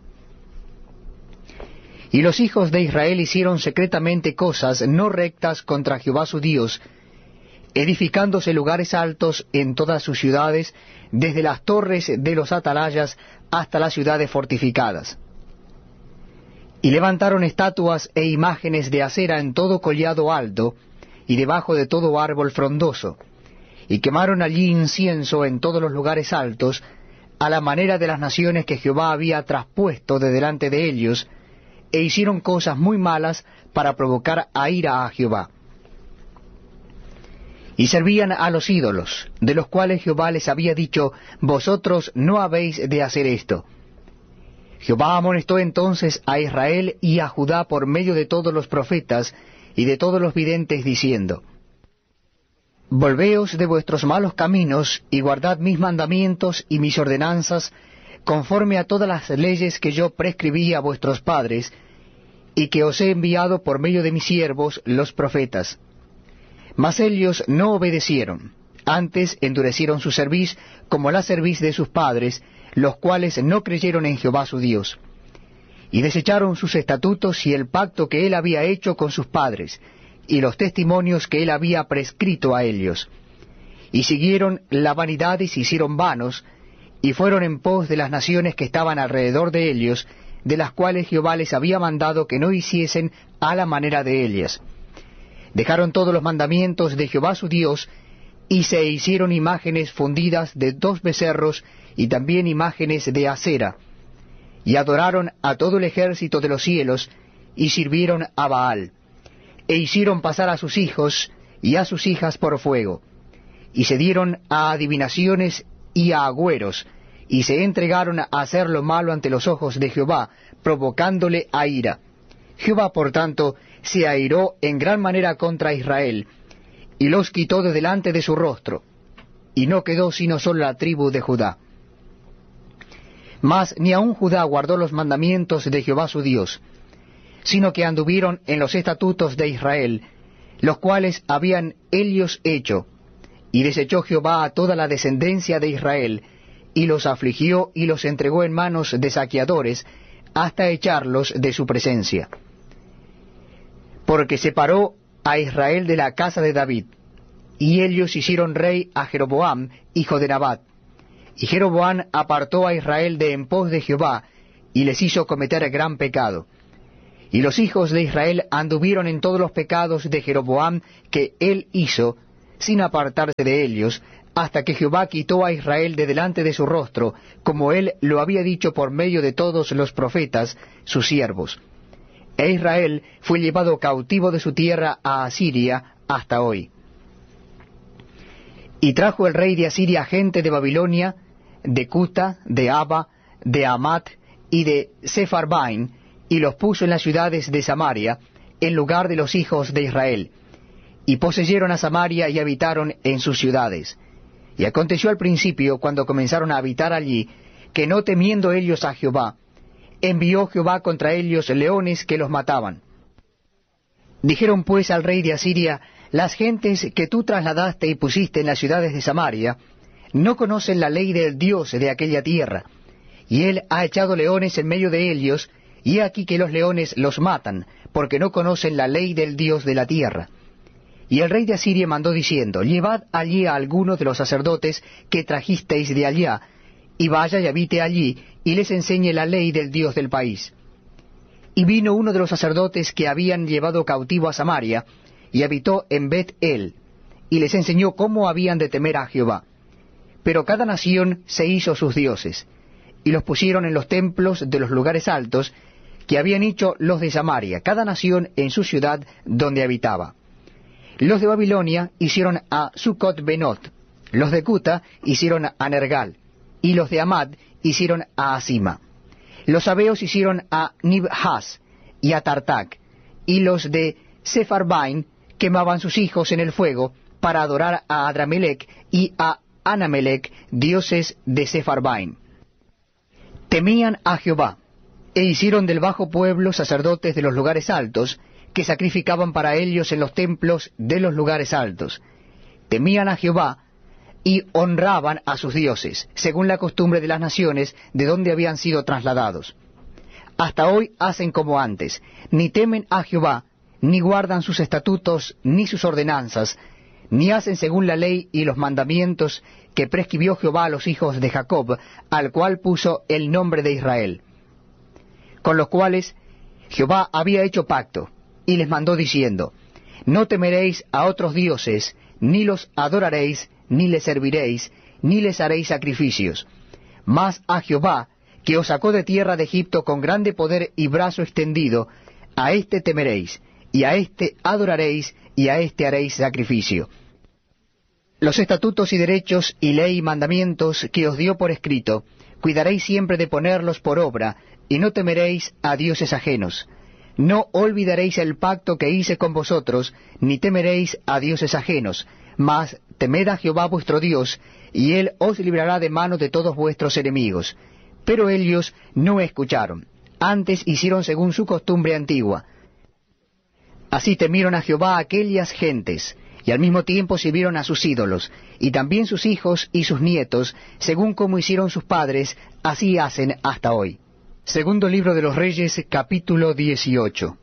Y los hijos de Israel hicieron secretamente cosas no rectas contra Jehová su Dios, edificándose lugares altos en todas sus ciudades, desde las torres de los atalayas hasta las ciudades fortificadas. Y levantaron estatuas e imágenes de acera en todo collado alto, y debajo de todo árbol frondoso, y quemaron allí incienso en todos los lugares altos, a la manera de las naciones que Jehová había traspuesto de delante de ellos, e hicieron cosas muy malas para provocar a ira a Jehová. Y servían a los ídolos, de los cuales Jehová les había dicho, vosotros no habéis de hacer esto. Jehová amonestó entonces a Israel y a Judá por medio de todos los profetas y de todos los videntes, diciendo, volveos de vuestros malos caminos, y guardad mis mandamientos y mis ordenanzas, conforme a todas las leyes que yo prescribí a vuestros padres, y que os he enviado por medio de mis siervos los profetas. Mas ellos no obedecieron, antes endurecieron su cerviz como la cerviz de sus padres, los cuales no creyeron en Jehová su Dios. Y desecharon sus estatutos y el pacto que él había hecho con sus padres, y los testimonios que él había prescrito a ellos. Y siguieron la vanidad y se hicieron vanos, y fueron en pos de las naciones que estaban alrededor de ellos, de las cuales Jehová les había mandado que no hiciesen a la manera de ellas. Dejaron todos los mandamientos de Jehová su Dios, y se hicieron imágenes fundidas de dos becerros, y también imágenes de acera, y adoraron a todo el ejército de los cielos, y sirvieron a Baal, e hicieron pasar a sus hijos y a sus hijas por fuego, y se dieron a adivinaciones y a agüeros, y se entregaron a hacer lo malo ante los ojos de Jehová, provocándole a ira. Jehová, por tanto, se airó en gran manera contra Israel, y los quitó de delante de su rostro, y no quedó sino solo la tribu de Judá. Mas ni aun Judá guardó los mandamientos de Jehová su Dios, sino que anduvieron en los estatutos de Israel, los cuales habían ellos hecho, y desechó Jehová a toda la descendencia de Israel, y los afligió y los entregó en manos de saqueadores, hasta echarlos de su presencia. Porque separó a Israel de la casa de David, y ellos hicieron rey a Jeroboam, hijo de Nabat, Y Jeroboam apartó a Israel de en pos de Jehová, y les hizo cometer gran pecado. Y los hijos de Israel anduvieron en todos los pecados de Jeroboam que él hizo, sin apartarse de ellos, hasta que Jehová quitó a Israel de delante de su rostro, como él lo había dicho por medio de todos los profetas, sus siervos. E Israel fue llevado cautivo de su tierra a Asiria hasta hoy. Y trajo el rey de Asiria gente de Babilonia, de Cuta, de Aba, de Amat y de Sepharvaim, y los puso en las ciudades de Samaria, en lugar de los hijos de Israel. Y poseyeron a Samaria y habitaron en sus ciudades. Y aconteció al principio, cuando comenzaron a habitar allí, que no temiendo ellos a Jehová, envió Jehová contra ellos leones que los mataban. Dijeron pues al rey de Asiria, las gentes que tú trasladaste y pusiste en las ciudades de Samaria, no conocen la ley del Dios de aquella tierra, y él ha echado leones en medio de ellos, y he aquí que los leones los matan, porque no conocen la ley del Dios de la tierra. Y el rey de Asiria mandó diciendo, llevad allí a algunos de los sacerdotes que trajisteis de allá, y vaya y habite allí, y les enseñe la ley del Dios del país. Y vino uno de los sacerdotes que habían llevado cautivo a Samaria, y habitó en Bet-el, y les enseñó cómo habían de temer a Jehová. Pero cada nación se hizo sus dioses, y los pusieron en los templos de los lugares altos, que habían hecho los de Samaria, cada nación en su ciudad donde habitaba. Los de Babilonia hicieron a Sucot-Benot, los de Cuta hicieron a Nergal, y los de Amad hicieron a Asima. Los sabeos hicieron a Nibhaz y a Tartac, y los de Sepharvaim quemaban sus hijos en el fuego para adorar a Adramelech y a Anamelech, dioses de Sepharvaim. Temían a Jehová, e hicieron del bajo pueblo sacerdotes de los lugares altos, que sacrificaban para ellos en los templos de los lugares altos. Temían a Jehová, y honraban a sus dioses, según la costumbre de las naciones de donde habían sido trasladados. Hasta hoy hacen como antes, ni temen a Jehová, ni guardan sus estatutos, ni sus ordenanzas, ni hacen según la ley y los mandamientos que prescribió Jehová a los hijos de Jacob, al cual puso el nombre de Israel, con los cuales Jehová había hecho pacto, y les mandó diciendo, no temeréis a otros dioses, ni los adoraréis, ni les serviréis, ni les haréis sacrificios, mas a Jehová, que os sacó de tierra de Egipto con grande poder y brazo extendido, a éste temeréis, y a éste adoraréis, y a éste haréis sacrificio. Los estatutos y derechos y ley y mandamientos que os dio por escrito, cuidaréis siempre de ponerlos por obra, y no temeréis a dioses ajenos. No olvidaréis el pacto que hice con vosotros, ni temeréis a dioses ajenos, mas temed a Jehová vuestro Dios, y él os librará de mano de todos vuestros enemigos. Pero ellos no escucharon, antes hicieron según su costumbre antigua. Así temieron a Jehová aquellas gentes, y al mismo tiempo sirvieron a sus ídolos, y también sus hijos y sus nietos, según como hicieron sus padres, así hacen hasta hoy. Segundo libro de los Reyes, capítulo dieciocho.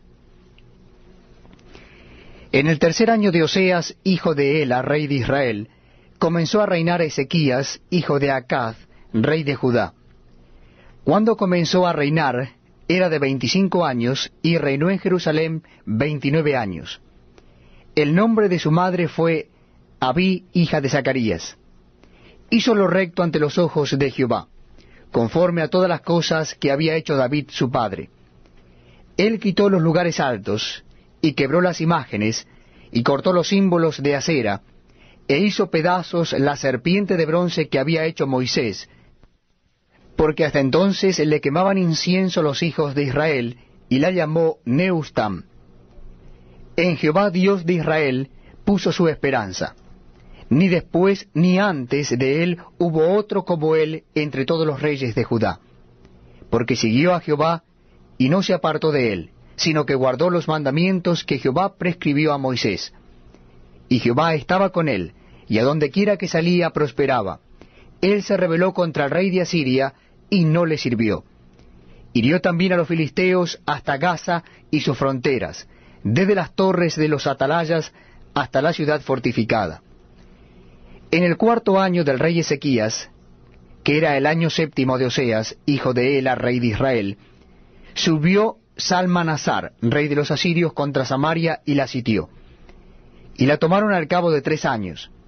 En el tercer año de Oseas, hijo de Ela, rey de Israel, comenzó a reinar Ezequías, hijo de Acaz, rey de Judá. Cuando comenzó a reinar, era de veinticinco años, y reinó en Jerusalén veintinueve años. El nombre de su madre fue Abí, hija de Zacarías. Hizo lo recto ante los ojos de Jehová, conforme a todas las cosas que había hecho David su padre. Él quitó los lugares altos, y quebró las imágenes, y cortó los símbolos de acera, e hizo pedazos la serpiente de bronce que había hecho Moisés, porque hasta entonces le quemaban incienso los hijos de Israel, y la llamó Neustam. En Jehová Dios de Israel puso su esperanza. Ni después ni antes de él hubo otro como él entre todos los reyes de Judá. Porque siguió a Jehová, y no se apartó de él, sino que guardó los mandamientos que Jehová prescribió a Moisés. Y Jehová estaba con él, y a donde quiera que salía prosperaba. Él se rebeló contra el rey de Asiria, y no le sirvió. Hirió también a los filisteos hasta Gaza y sus fronteras, desde las torres de los atalayas hasta la ciudad fortificada. En el cuarto año del rey Ezequías, que era el año séptimo de Oseas, hijo de Ela, rey de Israel, subió Salmanasar, rey de los asirios, contra Samaria, y la sitió. Y la tomaron al cabo de tres años.